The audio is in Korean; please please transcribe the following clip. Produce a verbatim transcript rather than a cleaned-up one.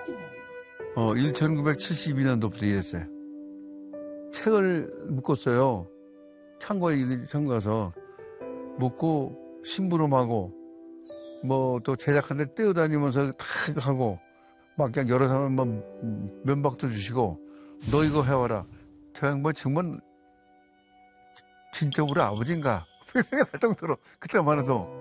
어, 천구백칠십이 년도부터 일했어요. 책을 묶었어요. 창고에, 창고 가서. 묶고, 심부름하고, 뭐, 또 제작하는데 뛰어다니면서 탁 하고, 막 그냥 여러 사람 막 면박도 주시고, 너 이거 해와라. 저 양반 정말, 진짜 우리 아버지인가? 생각할 정도로, 그때만 해도.